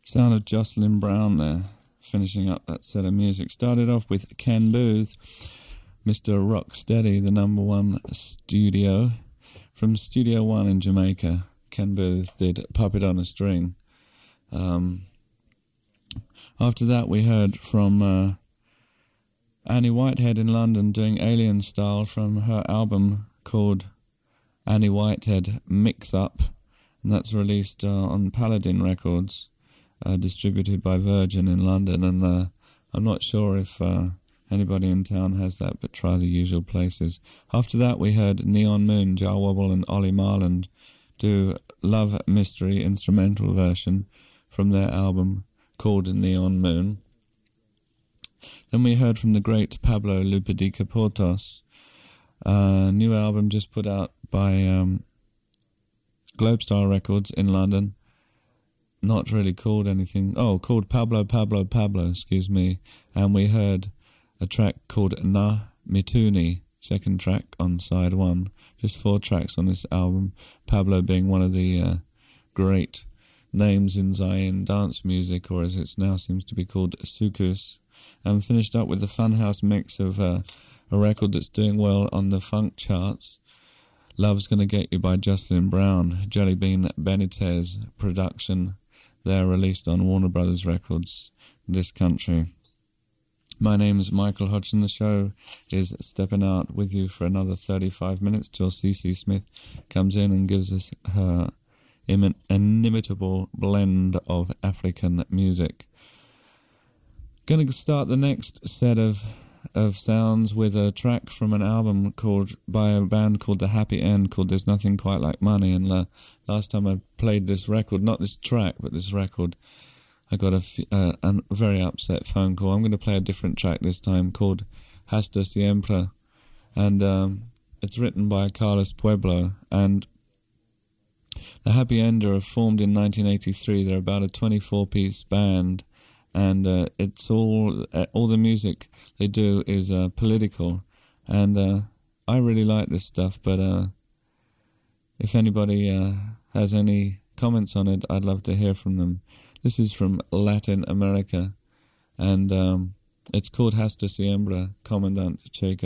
Sound of Jocelyn Brown there, finishing up that set of music. Started off with Ken Booth, Mr. Rocksteady, the #1 studio. From Studio One in Jamaica, Ken Booth did Puppet on a String. After that we heard from Annie Whitehead in London doing Alien Style from her album called Annie Whitehead Mix Up, and that's released on Paladin Records. Distributed by Virgin in London, and I'm not sure if anybody in town has that, but try the usual places. After that we heard Neon Moon, Jar Wobble and Ollie Marland do Love Mystery instrumental version from their album called Neon Moon. Then we heard from the great Pablo Lupidica Portos, new album just put out by Globestar Records in London. Not really called anything. Oh, called Pablo, excuse me. And we heard a track called Na Mituni, second track on side 1. Just 4 tracks on this album. Pablo being one of the great names in Zayn dance music, or as it now seems to be called, Soukous. And finished up with the Funhouse mix of a record that's doing well on the funk charts. Love's Gonna Get You by Jocelyn Brown, Jellybean Benitez production. They're released on Warner Brothers Records in this country. My name is Michael Hodgson. The show is stepping out with you for another 35 minutes till CC Smith comes in and gives us her inimitable blend of African music. Going to start the next set of sounds with a track from an album by a band called The Happy End, called There's Nothing Quite Like Money. And last time I played this record, not this track, but this record, I got a very upset phone call. I'm going to play a different track this time called Hasta Siempre. And it's written by Carlos Pueblo. And The Happy End are formed in 1983. They're about a 24-piece band. And it's all the music they do is political, and I really like this stuff, but if anybody has any comments on it, I'd love to hear from them. This is from Latin America, and it's called Hasta Siempre, Commandant Che